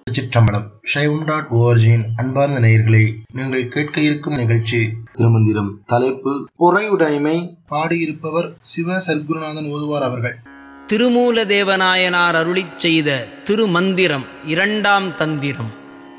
திருச்சிற்றம்பலம். சைவம்.org-இன் அன்பார்ந்த நேயர்களே, நீங்கள் கேட்க இருக்கும் நிகழ்ச்சி திருமந்திரம். தலைப்பு பொறையுடைமை. பாடியிருப்பவர் சிவ சர்க்குருநாதன் ஓதுவார் அவர்கள். திருமூல தேவநாயனார் அருளிச் செய்த திருமந்திரம் இரண்டாம் தந்திரம்.